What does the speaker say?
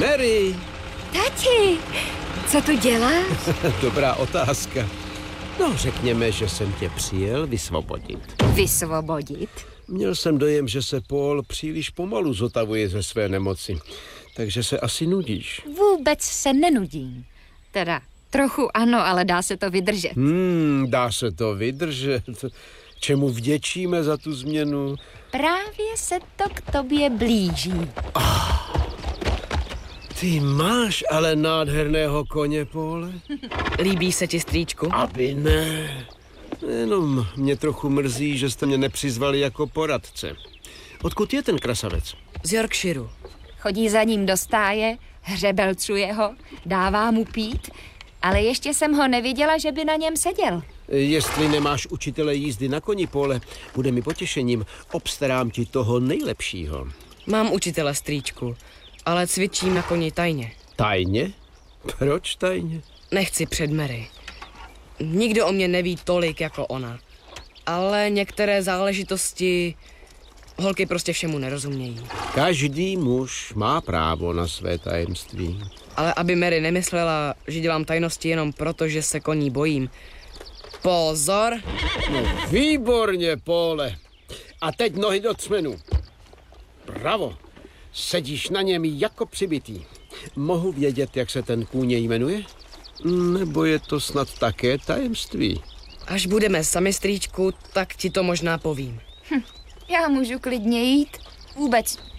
Mary! Tati, co tu děláš? Dobrá otázka. No, řekněme, že jsem tě přijel vysvobodit. Vysvobodit? Měl jsem dojem, že se Paul příliš pomalu zotavuje ze své nemoci. Takže se asi nudíš. Vůbec se nenudím. Teda trochu ano, ale dá se to vydržet. Dá se to vydržet. Čemu vděčíme za tu změnu? Právě se to k tobě blíží. Ty máš ale nádherného koně, Paule. Líbí se ti, strýčku? Aby ne. Jenom mě trochu mrzí, že jste mě nepřizvali jako poradce. Odkud je ten krasavec? Z Yorkshireu. Chodí za ním do stáje, hřebelcuje ho, dává mu pít, ale ještě jsem ho neviděla, že by na něm seděl. Jestli nemáš učitele jízdy na koni, Paule, bude mi potěšením. Obstarám ti toho nejlepšího. Mám učitele, strýčku, ale cvičím na koni tajně. Tajně? Proč tajně? Nechci před Mary. Nikdo o mě neví tolik jako ona. Ale některé záležitosti holky prostě všemu nerozumějí. Každý muž má právo na své tajemství. Ale aby Mary nemyslela, že dělám tajnosti jenom proto, že se koní bojím. Pozor! No, výborně, Paule. A teď nohy do třmenu. Bravo. Sedíš na něm jako přibitý. Mohu vědět, jak se ten kůň jmenuje? Nebo je to snad také tajemství? Až budeme sami, strýčku, tak ti to možná povím. Já můžu klidně jít. Vůbec